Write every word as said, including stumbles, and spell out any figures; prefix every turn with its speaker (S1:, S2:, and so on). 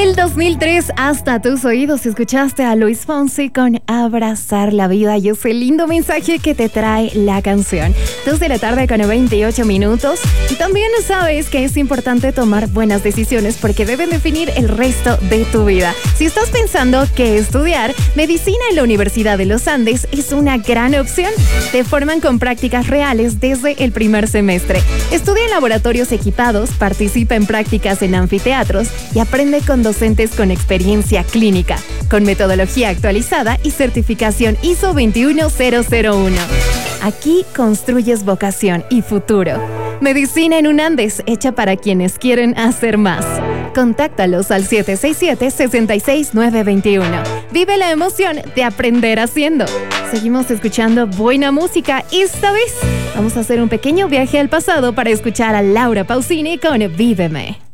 S1: Del dos mil tres hasta tus oídos escuchaste a Luis Fonsi con Abrazar la Vida y ese lindo mensaje que te trae la canción. Dos de la tarde con veintiocho minutos. Y también sabes que es importante tomar buenas decisiones porque deben definir el resto de tu vida. Si estás pensando qué estudiar, medicina en la Universidad de los Andes es una gran opción. Te forman con prácticas reales desde el primer semestre. Estudia en laboratorios equipados, participa en prácticas en anfiteatros y aprende con docentes con experiencia clínica, con metodología actualizada y certificación I S O veintiuno mil uno. Aquí construyes vocación y futuro. Medicina en UNANDES, hecha para quienes quieren hacer más. Contáctalos al siete seis siete, seis seis nueve dos uno. Vive la emoción de aprender haciendo. Seguimos escuchando buena música y esta vez vamos a hacer un pequeño viaje al pasado para escuchar a Laura Pausini con Víveme.